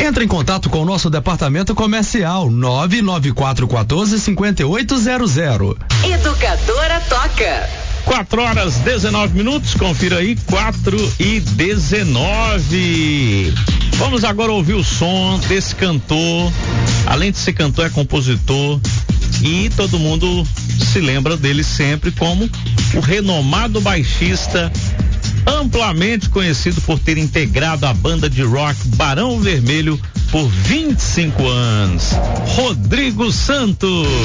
Entre em contato com o nosso departamento comercial 99414-5800. Educadora Toca. 4h19, confira aí, 4h19. Vamos agora ouvir o som desse cantor. Além de ser cantor, é compositor. E todo mundo se lembra dele sempre como o renomado baixista, amplamente conhecido por ter integrado a banda de rock Barão Vermelho por 25 anos. Rodrigo Santos.